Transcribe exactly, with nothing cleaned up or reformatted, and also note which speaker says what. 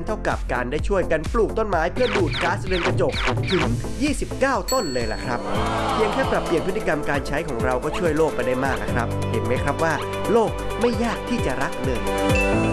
Speaker 1: เท่ากับการได้ช่วยกันปลูกต้นไม้เพื่อดูดก๊าซเรือนกระจกถึงยี่สิบเก้าต้นเลยล่ะครับเพียงแค่ปรับเปลี่ยนพฤติกรรมการใช้ของเราก็ช่วยโลกไปได้มากนะครับเห็นไหมครับว่าโลกไม่ยากที่จะรักเลย